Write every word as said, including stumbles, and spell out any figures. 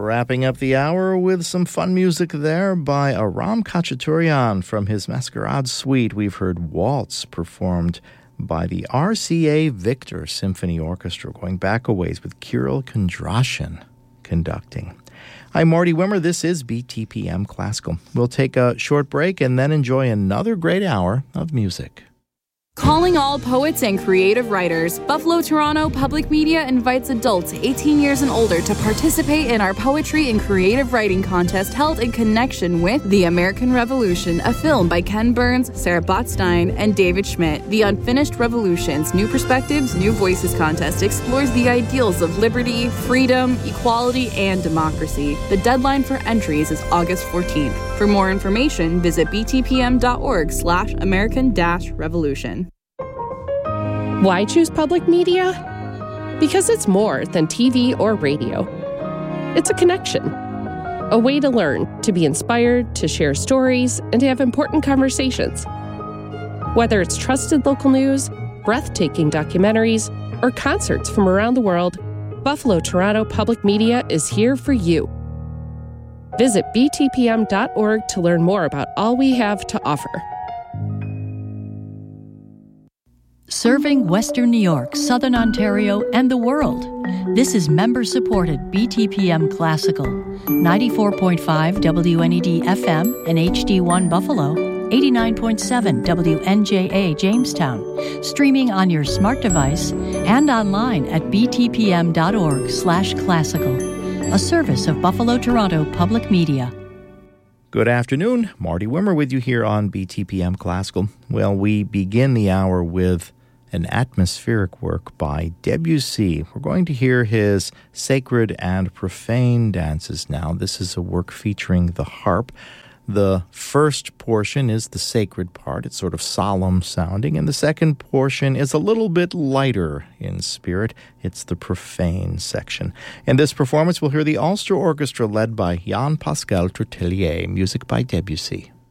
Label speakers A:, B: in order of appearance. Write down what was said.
A: Wrapping up the hour with some fun music there by Aram Khachaturian from his Masquerade Suite. We've heard Waltz performed by the R C A Victor Symphony Orchestra, going back a ways with Kirill Kondrashin conducting. I'm Marty Wimmer. This is B T P M Classical. We'll take a short break and then enjoy another great hour of music.
B: Calling all poets and creative writers, Buffalo Toronto Public Media invites adults eighteen years and older to participate in our poetry and creative writing contest held in connection with The American Revolution, a film by Ken Burns, Sarah Botstein, and David Schmidt. The Unfinished Revolutions, New Perspectives, New Voices contest explores the ideals of liberty, freedom, equality, and democracy. The deadline for entries is August fourteenth. For more information, visit btpm.org slash American dash revolution.
C: Why choose public media? Because it's more than T V or radio. It's a connection, a way to learn, to be inspired, to share stories, and to have important conversations. Whether it's trusted local news, breathtaking documentaries, or concerts from around the world, Buffalo Toronto Public Media is here for you. Visit b t p m dot org to learn more about all we have to offer.
D: Serving Western New York, Southern Ontario, and the world. This is member-supported B T P M Classical, ninety-four point five W N E D F M and H D one Buffalo, eighty-nine point seven W N J A Jamestown, streaming on your smart device and online at btpm.org slash classical, a service of Buffalo Toronto Public Media.
A: Good afternoon. Marty Wimmer with you here on B T P M Classical. Well, we begin the hour with an atmospheric work by Debussy. We're going to hear his Sacred and Profane Dances now. This is a work featuring the harp. The first portion is the sacred part. It's sort of solemn sounding. And the second portion is a little bit lighter in spirit. It's the profane section. In this performance, we'll hear the Ulster Orchestra led by Jean-Pascal Tortelier, music by Debussy.